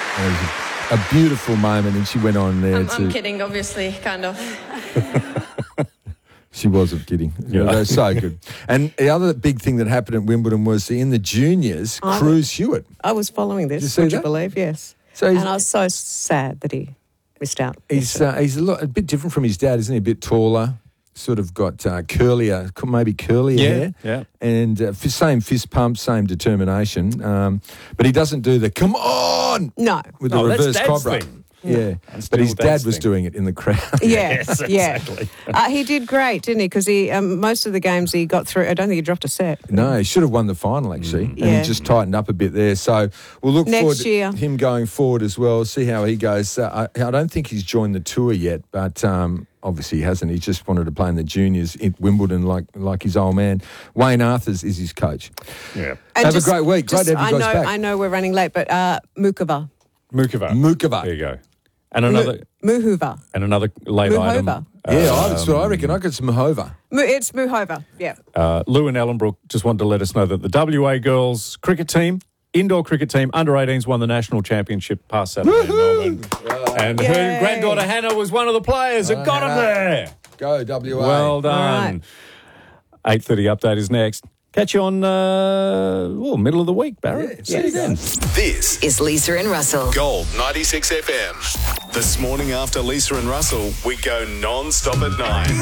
It was a beautiful moment, and she went on there I'm kidding, obviously, kind of. She wasn't kidding. Yeah. They were so good. And the other big thing that happened at Wimbledon was in the juniors, Cruz Hewitt. I was following this, Did you see would you that? believe? Yes. So And I was so sad that he missed out. he's a bit different from his dad, isn't he? A bit taller, sort of got curlier hair. Yeah. And same fist pump, same determination. But he doesn't do the come on No. with the Oh, that's reverse Dad's cobra. thing. Yeah, That's but his still dad Dad's was thing. doing it in the crowd. Yes, exactly. He did great, didn't he? Because he most of the games he got through. I don't think he dropped a set. No, he should have won the final, actually. And Yeah. he just tightened up a bit there. So we'll look Next forward to year. him going forward as well, see how he goes. I don't think he's joined the tour yet, but obviously he hasn't. He just wanted to play in the juniors at Wimbledon like his old man. Wayne Arthurs is his coach. Yeah. And Have a great week. Great to have you guys back. I know we're running late, but Mukova. Mukova. There you go. And another Muhova. late item. Muhova. That's what I reckon. I got some Mahova. It's Muhova, yeah. Lou and Ellenbrook just wanted to let us know that the WA girls cricket team, indoor cricket team, under 18s won the national championship past Saturday in Melbourne. And her Yay. granddaughter Hannah was one of the players that got him there. Go, WA. Well done. 8:30 update is next. Catch you on middle of the week, Barry. See you then. This is Lisa and Russell. Gold 96 FM. This morning after Lisa and Russell, we go non-stop at 9.